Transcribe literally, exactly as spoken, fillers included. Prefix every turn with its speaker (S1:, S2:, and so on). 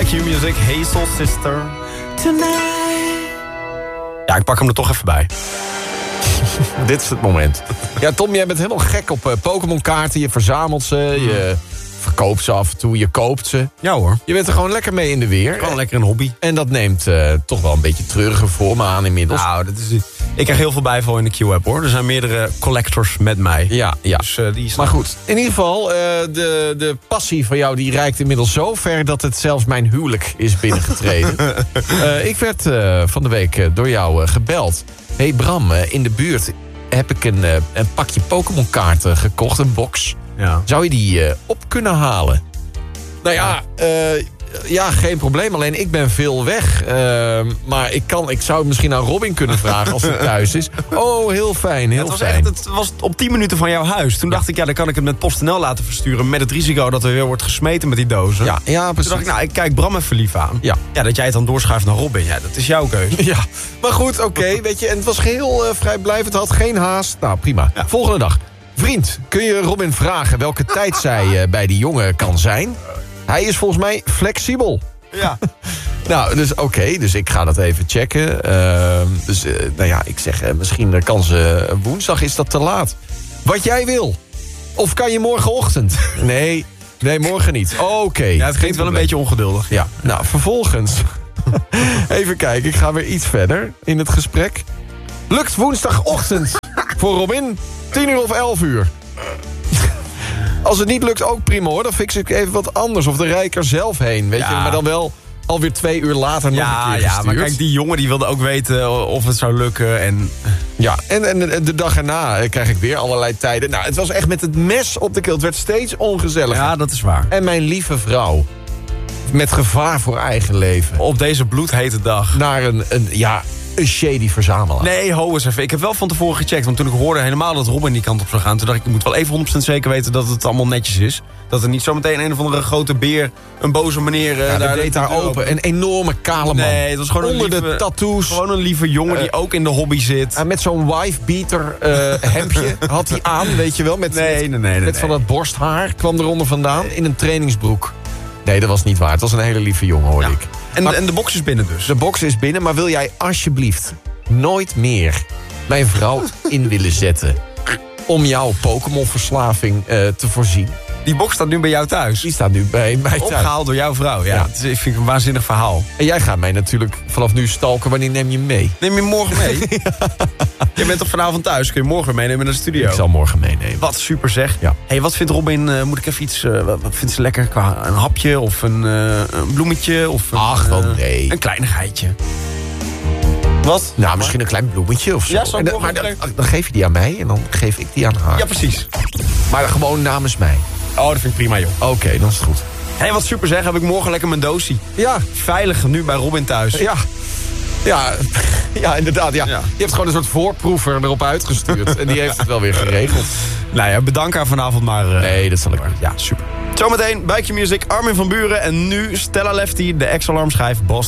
S1: Q-Music, Hazel Sister. Tonight. Ja, ik pak hem er toch even bij.
S2: Dit is het moment. Ja, Tom, jij bent helemaal gek op uh, Pokémon kaarten. Je verzamelt ze, hmm. je verkoopt ze af en toe, je koopt ze.
S1: Ja hoor.
S2: Je bent er gewoon lekker mee in de weer.
S1: Gewoon lekker een hobby.
S2: En dat neemt uh, toch wel een beetje treurige vormen aan inmiddels.
S1: Nou, dat is... Ik krijg heel veel bijval in de Q-app hoor. Er zijn meerdere collectors met mij.
S2: Ja, ja.
S1: Dus, uh, die
S2: maar goed, in ieder geval, uh, de, de passie van jou die reikt inmiddels zo ver dat het zelfs mijn huwelijk is binnengetreden. uh, ik werd uh, van de week uh, door jou uh, gebeld. Hé hey Bram, uh, in de buurt heb ik een, uh, een pakje Pokémon kaarten gekocht, een box.
S1: Ja.
S2: Zou je die uh, op kunnen halen? Nou ja, uh, ja, geen probleem. Alleen ik ben veel weg. Uh, maar ik, kan, ik zou het misschien aan Robin kunnen vragen als hij thuis is. Oh, heel fijn, heel
S1: ja, het was
S2: fijn.
S1: Echt, het was op tien minuten van jouw huis. Toen ja. dacht ik, ja, dan kan ik het met PostNL laten versturen. Met het risico dat er weer wordt gesmeten met die dozen.
S2: Ja, ja precies.
S1: Toen dacht ik, nou, ik kijk Bram even lief aan.
S2: Ja.
S1: Ja, dat jij het dan doorschuift naar Robin. Ja, dat is jouw keuze.
S2: Ja, maar goed, oké, okay, weet je. En het was geheel uh, vrijblijvend, had geen haast. Nou, prima. Ja. Volgende dag. Vriend, kun je Robin vragen welke tijd zij uh, bij die jongen kan zijn? Hij is volgens mij flexibel.
S1: Ja.
S2: Nou, dus oké, okay, dus ik ga dat even checken. Uh, dus, uh, nou ja, ik zeg, uh, misschien kan ze uh, woensdag, is dat te laat. Wat jij wil. Of kan je morgenochtend? Nee, nee, morgen niet. Oké. Okay,
S1: ja, het klinkt wel een beetje ongeduldig.
S2: Ja, nou, vervolgens. Even kijken, ik ga weer iets verder in het gesprek. Lukt woensdagochtend voor Robin, tien uur of elf uur. Als het niet lukt, ook prima hoor. Dan fix ik even wat anders. Of de rij ik er zelf heen, weet ja. je. Maar dan wel alweer twee uur later nog
S1: ja,
S2: een keer
S1: Ja,
S2: gestuurd.
S1: maar kijk, die jongen die wilde ook weten of het zou lukken. En...
S2: Ja, en, en de dag erna krijg ik weer allerlei tijden. Nou, het was echt met het mes op de keel. Het werd steeds ongezelliger.
S1: Ja, dat is waar.
S2: En mijn lieve vrouw, met gevaar voor eigen leven.
S1: Op deze bloedhete dag.
S2: Naar een, een ja... een shady verzamelaar.
S1: Nee, ho eens even. Ik heb wel van tevoren gecheckt. Want toen ik hoorde helemaal dat Robin die kant op zou gaan... toen dacht ik, ik moet wel even honderd procent zeker weten dat het allemaal netjes is. Dat er niet zometeen een of andere grote beer... een boze meneer...
S2: Ja,
S1: daar
S2: deed daar open. open. Een enorme kale man.
S1: Nee, het was gewoon
S2: onder
S1: een lieve,
S2: de tattoos.
S1: Gewoon een lieve jongen uh, die ook in de hobby zit.
S2: Uh, met zo'n wife-beater uh, hemdje had hij aan, weet je wel. Met,
S1: nee, nee, nee, nee,
S2: met
S1: nee.
S2: van dat borsthaar kwam eronder vandaan. In een trainingsbroek. Nee, dat was niet waar. Het was een hele lieve jongen, hoorde ja. ik.
S1: En,
S2: maar,
S1: en de box is binnen dus?
S2: De box is binnen, maar wil jij alsjeblieft... nooit meer mijn vrouw in willen zetten... om jouw Pokémon-verslaving uh, te voorzien.
S1: Die box staat nu bij jou thuis?
S2: Die staat nu bij mij thuis.
S1: Opgehaald door jouw vrouw, ja.
S2: ja.
S1: Dat vind ik een waanzinnig verhaal.
S2: En jij gaat mij natuurlijk vanaf nu stalken. Wanneer neem je hem mee?
S1: Neem je hem morgen mee? ja. Je bent toch vanavond thuis? Kun je morgen meenemen naar de studio?
S2: Ik zal morgen meenemen.
S1: Wat super zeg.
S2: Ja.
S1: Hey, wat vindt Robin? Uh, moet ik even iets... Uh, wat vindt ze lekker? Qua een hapje of een, uh, een bloemetje? Of een,
S2: Ach, wel
S1: uh,
S2: nee.
S1: Een kleinigheidje. Wat?
S2: Nou, misschien een klein bloemetje of zo.
S1: Ja, zo
S2: dan, maar dan, dan geef je die aan mij en dan geef ik die aan haar.
S1: Ja, precies.
S2: Maar gewoon namens mij.
S1: Oh, dat vind ik prima, joh.
S2: Oké, okay, dan is het goed.
S1: Hé, hey, wat super zeg. Heb ik morgen lekker mijn doosie.
S2: Ja.
S1: Veilig nu bij Robin thuis.
S2: Ja. Ja, ja, inderdaad. Ja.
S1: Ja.
S2: Je hebt gewoon een soort voorproever erop uitgestuurd. En die heeft het wel weer geregeld.
S1: Nou ja, bedank haar vanavond maar. Uh,
S2: nee, dat zal ik.
S1: Ja, super. Zometeen bij Q-Music, Armin van Buuren. En nu Stella Lefty, de ex-alarmschijf Boston.